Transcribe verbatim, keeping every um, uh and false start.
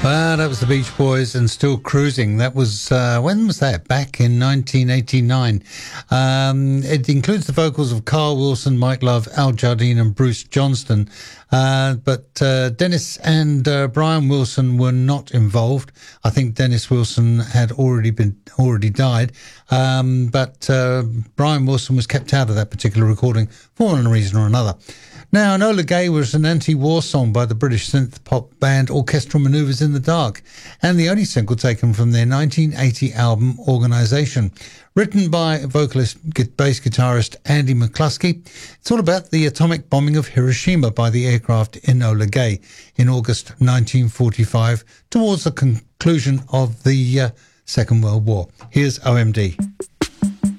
Ah, that was the Beach Boys and Still Cruising. That was, uh, when was that? Back in nineteen eighty-nine. Um, it includes the vocals of Carl Wilson, Mike Love, Al Jardine and Bruce Johnston. Uh, but uh, Dennis and uh, Brian Wilson were not involved. I think Dennis Wilson had already been already died. Um, but uh, Brian Wilson was kept out of that particular recording for one reason or another. Now, Enola Gay was an anti-war song by the British synth-pop band Orchestral Manoeuvres in the Dark, and the only single taken from their nineteen eighty album Organisation. Written by vocalist, bass guitarist Andy McCluskey, it's all about the atomic bombing of Hiroshima by the aircraft Enola Gay in August nineteen forty-five, towards the conclusion of the uh, Second World War. Here's O M D.